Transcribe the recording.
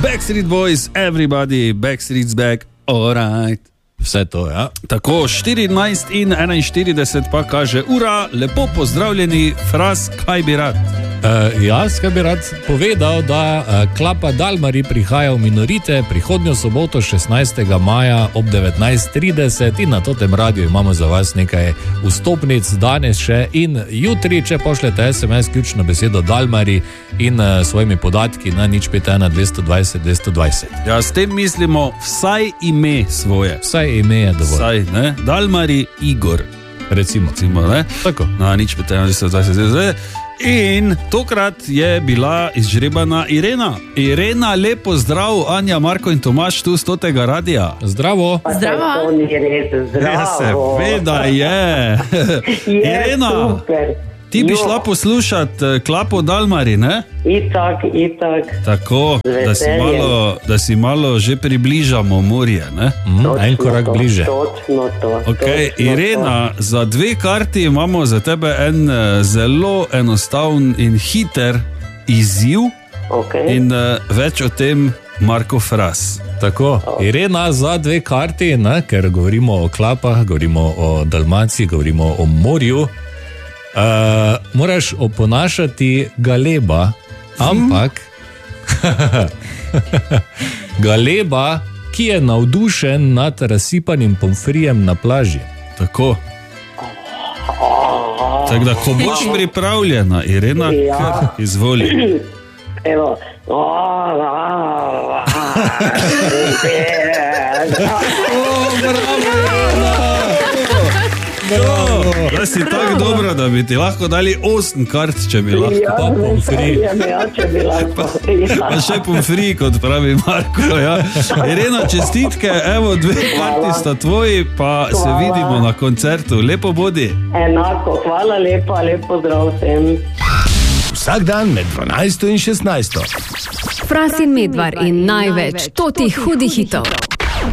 Backstreet Boys, everybody, Backstreet's back, alright. Vse to, ja. Tako, 14 in 41 pa kaže, ura, lepo pozdravljeni, Fras, kaj bi rad? Jaz, kaj bi rad povedal, da Klapa Dalmari prihaja v Minorite prihodnjo soboto 16. maja ob 19.30 in na totem radiju imamo za vas nekaj vstopnic danes še in jutri, če pošljete SMS ključno besedo Dalmari in svojimi podatki na 051 220 220. Ja, s tem mislimo vsaj ime svoje. Vsaj ime je dovolj. Vsaj, ne? Dalmari Igor. Recimo, ne? Tako. Na 051 220 220. In tokrat je bila izžrebana Irena. Irena, lepo zdrav, Anja, Marko in Tomaž tu 100. radija. Zdravo. Zdravo. To ni res, zdravo. Ja, seveda je. Irena, super. Ti bi šla poslušati Klapo Dalmari, ne? Itak. Tako, da si malo že približamo morje, ne? En korak bliže. Točno to. Okay, Irena, za 2 karti imamo za tebe en zelo enostaven in hiter izziv. Okay. In več o tem Marko Fras. Tako, Irena, za 2 karti, ne? Ker govorimo o klapah, govorimo o Dalmaciji, govorimo o morju. Moraš oponašati galeba, ampak galeba, ki je navdušen nad razsipanim pomfrijem na plaži. Tako. Tako da, ko boš pripravljena, Irena, kar izvoli. Evo. Da si tako dobra, da bi ti lahko dali 8 kart, če bi lahko. Ja, Pa pomfri. če bi lahko. Pa še pomfri, kot pravi Marko. Ja. Irena, čestitke, evo 2 karti sta tvoji, pa se vidimo na koncertu. Lepo bodi. Enako, hvala lepa, lepo zdrav vsem. Vsak dan med 12 in 16. Fras in Medvar in največ totih hudih hitov.